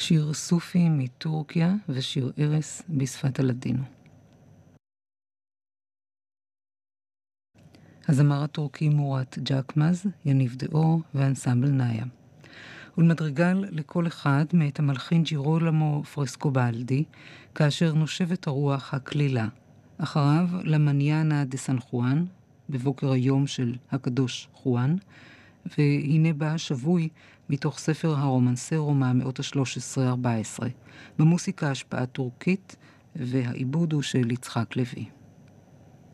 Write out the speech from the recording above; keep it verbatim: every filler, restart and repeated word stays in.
שיר סופי מטורקיה ושיר ערס בשפת הלדינו. הזמר הטורקי מורת ג'קמז, יניב דאור ואנסמבל נאיה. ולמדרגל לכל אחד מאת המלחין ג'ירולמו פרסקובלדי, כאשר נושבת הרוח הכלילה. אחריו למניאנה דה סן חואן, בבוקר היום של הקדוש חואן, והנה בא שבוי מתוך ספר הרומנסרו מהמאות ה-שלוש עשרה ארבע עשרה. במוסיקה השפעה טורקית, והעיבוד הוא של יצחק לוי.